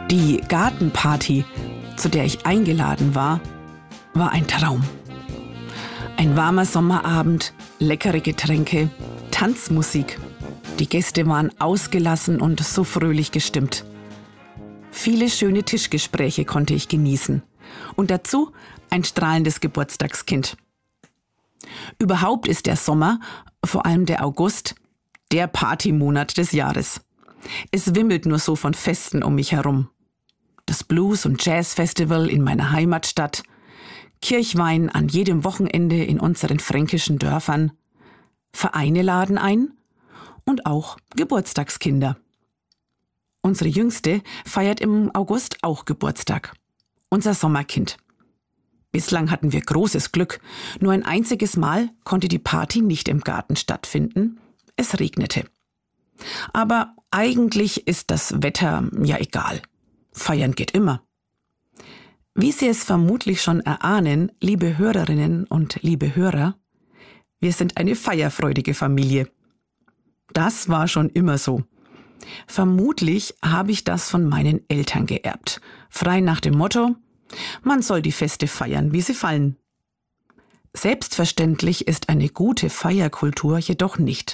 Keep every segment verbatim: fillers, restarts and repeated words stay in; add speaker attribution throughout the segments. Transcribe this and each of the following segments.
Speaker 1: Die Gartenparty, zu der ich eingeladen war, war ein Traum. Ein warmer Sommerabend, leckere Getränke, Tanzmusik. Die Gäste waren ausgelassen und so fröhlich gestimmt. Viele schöne Tischgespräche konnte ich genießen. Und dazu ein strahlendes Geburtstagskind. Überhaupt ist der Sommer, vor allem der August, der Partymonat des Jahres. Es wimmelt nur so von Festen um mich herum. Das Blues- und Jazz-Festival in meiner Heimatstadt, Kirchwein an jedem Wochenende in unseren fränkischen Dörfern, Vereine laden ein und auch Geburtstagskinder. Unsere Jüngste feiert im August auch Geburtstag. Unser Sommerkind. Bislang hatten wir großes Glück. Nur ein einziges Mal konnte die Party nicht im Garten stattfinden. Es regnete. Aber eigentlich ist das Wetter ja egal. Feiern geht immer. Wie Sie es vermutlich schon erahnen, liebe Hörerinnen und liebe Hörer, wir sind eine feierfreudige Familie. Das war schon immer so. Vermutlich habe ich das von meinen Eltern geerbt. Frei nach dem Motto, man soll die Feste feiern, wie sie fallen. Selbstverständlich ist eine gute Feierkultur jedoch nicht.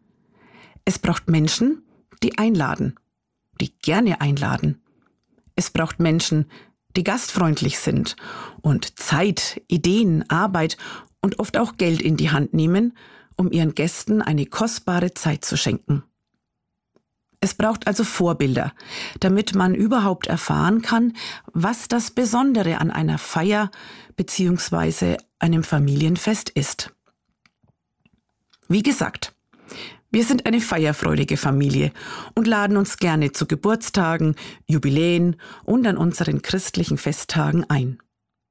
Speaker 1: Es braucht Menschen, die einladen, die gerne einladen. Es braucht Menschen, die gastfreundlich sind und Zeit, Ideen, Arbeit und oft auch Geld in die Hand nehmen, um ihren Gästen eine kostbare Zeit zu schenken. Es braucht also Vorbilder, damit man überhaupt erfahren kann, was das Besondere an einer Feier bzw. einem Familienfest ist. Wie gesagt, wir sind eine feierfreudige Familie und laden uns gerne zu Geburtstagen, Jubiläen und an unseren christlichen Festtagen ein.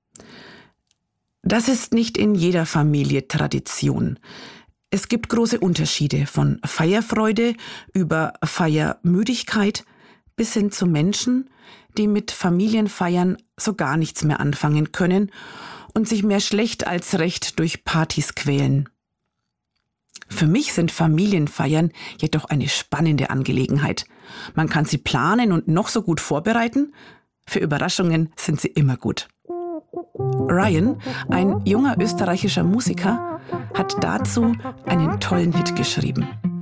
Speaker 1: Das ist nicht in jeder Familie Tradition. Es gibt große Unterschiede von Feierfreude über Feiermüdigkeit bis hin zu Menschen, die mit Familienfeiern so gar nichts mehr anfangen können und sich mehr schlecht als recht durch Partys quälen. Für mich sind Familienfeiern jedoch eine spannende Angelegenheit. Man kann sie planen und noch so gut vorbereiten. Für Überraschungen sind sie immer gut. Ryan, ein junger österreichischer Musiker, hat dazu einen tollen Hit geschrieben.